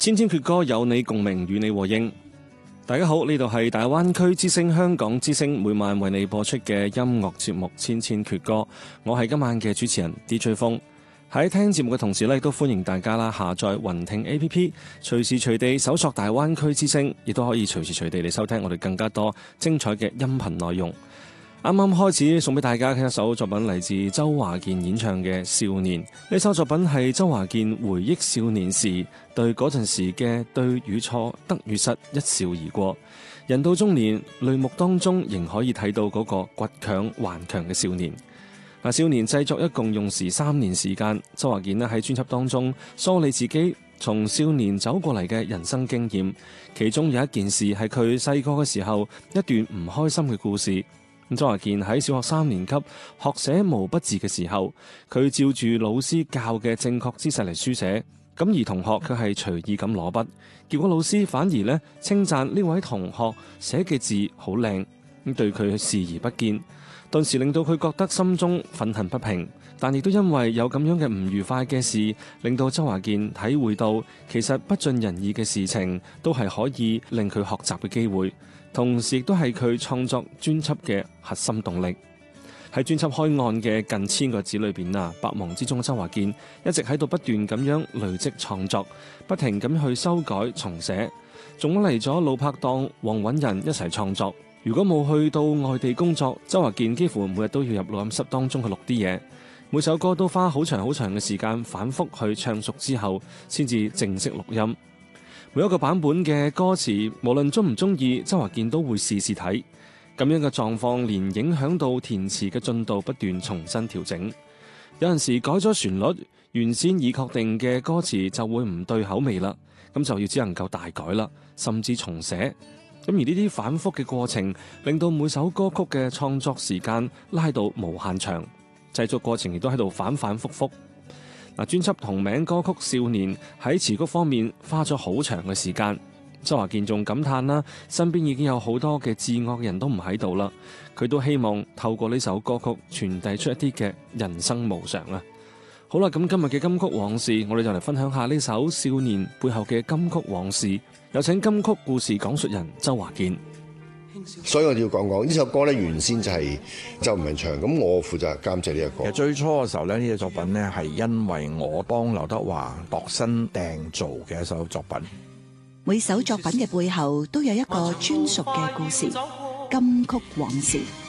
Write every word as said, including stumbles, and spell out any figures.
千千闕歌有你共鳴，與你和應。大家好，呢度係大灣區之聲香港之聲，每晚為你播出嘅音樂節目《千千闕歌》，我係今晚嘅主持人 D J 風。喺聽節目嘅同時咧，亦都歡迎大家啦下載雲聽 A P P， 隨時隨地搜索大灣區之聲，亦都可以隨時隨地嚟收聽我哋更加多精彩嘅音頻內容。啱啱開始送俾大家嘅一首作品嚟自周華健演唱嘅《少年》，呢首作品係周華健回憶少年時對嗰陣時嘅對與錯得與失一笑而過。人到中年，淚目當中仍可以睇到嗰個倔強頑強嘅少年。嗱，《少年》製作一共用時三年時間，周華健咧喺專輯當中梳理自己從少年走過嚟嘅人生經驗，其中有一件事係佢細個嘅時候一段唔開心嘅故事。周華健喺小學三年級學寫毛筆字嘅時候，佢照住老師教嘅正確姿勢嚟書寫，咁而同學佢係隨意咁攞筆，結果老師反而咧稱讚呢位同學寫嘅字好靚，咁對佢視而不見，頓時令到佢覺得心中憤恨不平。但亦都因為有咁樣嘅唔愉快嘅事，令到周華健體會到其實不盡人意嘅事情都係可以令佢學習嘅機會，同時亦都係佢創作專輯嘅核心動力。喺專輯開案嘅近千個字裏邊啊，百忙之中周華健一直喺度不斷咁樣累積創作，不停咁去修改重寫，仲揾嚟咗老拍檔黃韻仁一齊創作。如果冇去到外地工作，周華健幾乎每日都要入錄音室當中去錄啲嘢，每首歌都花好長好長嘅時間反覆去唱熟之後先至正式錄音。每一個版本嘅歌詞，無論中唔中意，周華健都會試試睇。咁樣嘅狀況連影響到填詞嘅進度不斷重新調整。有陣時改咗旋律，原先已確定嘅歌詞就會唔對口味啦，咁就要只能夠大改啦，甚至重寫。咁而呢啲反覆嘅過程，令到每首歌曲嘅創作時間拉到無限長，製作過程亦都喺度反反覆覆。嗱，專輯同名歌曲《少年》喺詞曲方面花咗好長嘅時間。周華健仲感嘆啦，身邊已經有好多嘅至愛嘅人都唔喺度啦，佢都希望透過呢首歌曲傳遞出一啲嘅人生無常啊。好啦，咁今日嘅金曲往事，我哋就嚟分享下呢首《少年》背後嘅金曲往事。有請金曲故事講述人周華健。 所以我要講講呢首歌咧，原先就係周文唱，咁我負責監製呢個歌。 其實最初嘅時候咧，呢隻作品咧係因為我幫劉德華度身訂造嘅一首作品。 每首作品嘅背後都有一個專屬嘅故事，金曲往事。